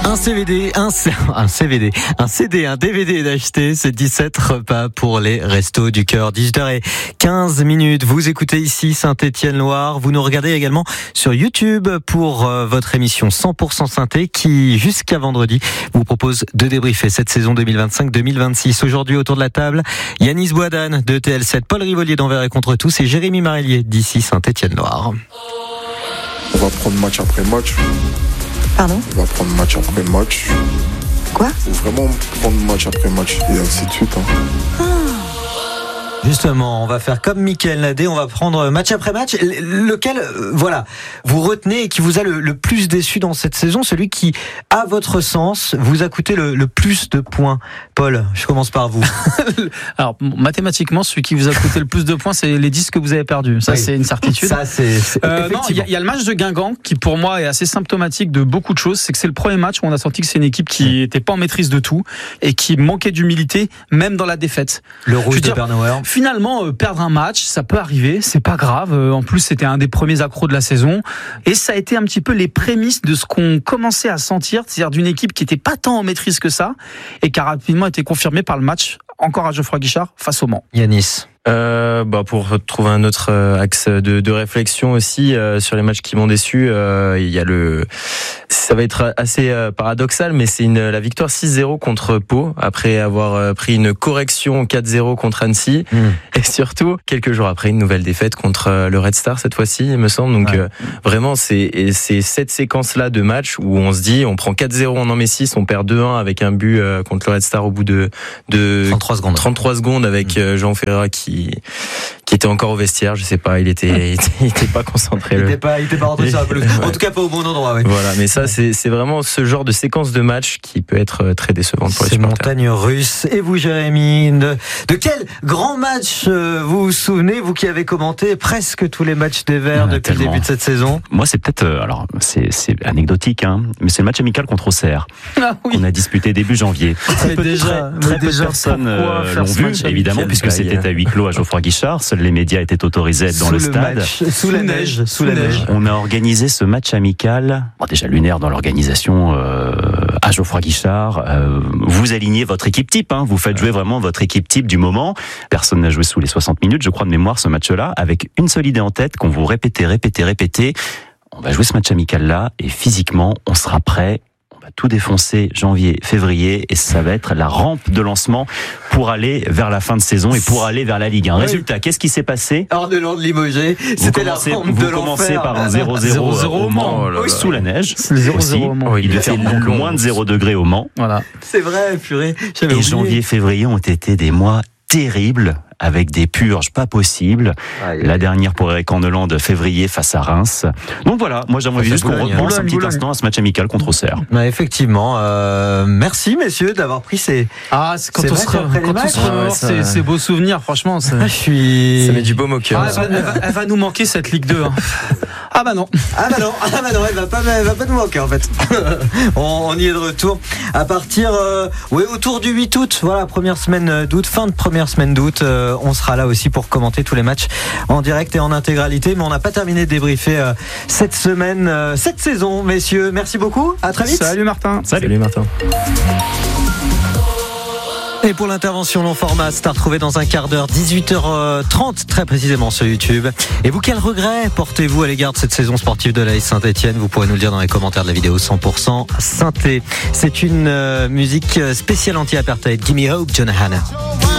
Un CD, un DVD d'acheter, c'est 17 repas pour les Restos du Cœur. 18h15. Vous écoutez ici Saint-Étienne-Loire. Vous nous regardez également sur YouTube pour votre émission 100% Synthé qui, jusqu'à vendredi, vous propose de débriefer cette saison 2025-2026. Aujourd'hui, autour de la table, Yanis Bouadane de TL7, Paul Rivolier d'Envers et Contre Tous et Jérémy Marélier d'ici Saint-Étienne-Loire. On va prendre match après match. Pardon ? On va prendre match après match. Quoi ? Faut vraiment prendre match après match et ainsi de suite. Justement, on va faire comme Mickaël Nadé, on va prendre match après match. Lequel, vous retenez et qui vous a le plus déçu dans cette saison, celui qui, à votre sens, vous a coûté le plus de points. Paul, je commence par vous. Alors, mathématiquement, celui qui vous a coûté le plus de points, c'est les 10 que vous avez perdus. Ça, oui. C'est une certitude. Ça, c'est non, il y a le match de Guingamp qui, pour moi, est assez symptomatique de beaucoup de choses. C'est que c'est le premier match où on a senti que c'est une équipe qui n'était pas en maîtrise de tout et qui manquait d'humilité, même dans la défaite. Le rouge de Bernauer. Finalement, perdre un match, ça peut arriver, c'est pas grave. En plus, c'était un des premiers accros de la saison. Et ça a été un petit peu les prémices de ce qu'on commençait à sentir, c'est-à-dire d'une équipe qui n'était pas tant en maîtrise que ça, et qui a rapidement été confirmée par le match, encore à Geoffroy Guichard, face au Mans. Yanis. Pour trouver un autre axe de réflexion aussi sur les matchs qui m'ont déçu, il y a ça va être assez paradoxal, mais c'est la victoire 6-0 contre Pau après avoir pris une correction 4-0 contre Annecy et surtout quelques jours après une nouvelle défaite contre le Red Star cette fois-ci, il me semble. Donc vraiment c'est cette séquence là de match où on se dit on prend 4-0 en met 6, on perd 2-1 avec un but contre le Red Star au bout de 33 secondes avec Jean Ferreira qui était encore au vestiaire, je sais pas, il était pas concentré. Il était pas rentré sur la pelouse. En tout cas, pas au bon endroit. Ouais. Voilà, mais ça, c'est vraiment ce genre de séquence de match qui peut être très décevante pour les supporters. C'est montagne russe. Et vous, Jérémy, de quel grand match vous vous souvenez, vous qui avez commenté presque tous les matchs des Verts depuis le début de cette saison? Moi, c'est peut-être, c'est anecdotique, mais c'est le match amical contre Auxerre. On a disputé début janvier. Très peu de personnes l'ont vu, évidemment, puisque c'était à huis clos à Geoffroy Guichard. Seuls les médias étaient autorisés à être dans le stade. Sous la neige. On a organisé ce match amical, déjà lunaire dans l'organisation à Geoffroy Guichard. Vous alignez votre équipe type, vous faites jouer vraiment votre équipe type du moment. Personne n'a joué sous les 60 minutes, je crois de mémoire, ce match-là, avec une seule idée en tête qu'on vous répétait. On va jouer ce match amical-là et physiquement, on sera prêt. Tout défoncer janvier, février, et ça va être la rampe de lancement pour aller vers la fin de saison et pour aller vers la Ligue 1. Résultat, qu'est-ce qui s'est passé? Orléans de Limoges, c'était la rampe de l'enfer. Vous commencez par un 0-0 au Mans, sous la neige. C'est 0-0 au Mans. Il devait faire moins de 0 degrés au Mans. Voilà. C'est vrai, purée. Et janvier, février ont été des mois terribles, avec des purges pas possibles. La dernière pour Eric Corneland de février face à Reims. Donc voilà, moi j'aimerais juste qu'on repense un petit instant à ce match amical contre Auxerre. Effectivement, merci messieurs d'avoir pris ces... Quand on se c'est beaux souvenirs, franchement. Ça met du baume au cœur. Elle va nous manquer cette Ligue 2. Ah bah non, elle va pas nous manquer en fait. On y est de retour à partir autour du 8 août, voilà, première semaine d'août, fin de première semaine d'août, on sera là aussi pour commenter tous les matchs en direct et en intégralité, mais on n'a pas terminé de débriefer cette semaine, cette saison, messieurs. Merci beaucoup, à très vite. Salut Martin. Salut Martin. Et pour l'intervention long format, c'est à retrouver dans un quart d'heure, 18h30 très précisément sur YouTube. Et vous, quel regret portez-vous à l'égard de cette saison sportive de l'AS Saint-Étienne? Vous pourrez nous le dire dans les commentaires de la vidéo 100% Synthé. C'est une musique spéciale anti-apartheid. Gimme Hope, John Hanna.